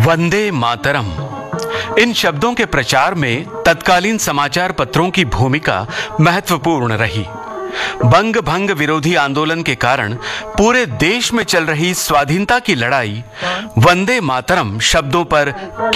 वंदे मातरम। इन शब्दों के प्रचार में तत्कालीन समाचार पत्रों की भूमिका महत्वपूर्ण रही। बंग भंग विरोधी आंदोलन के कारण पूरे देश में चल रही स्वाधीनता की लड़ाई वंदे मातरम शब्दों पर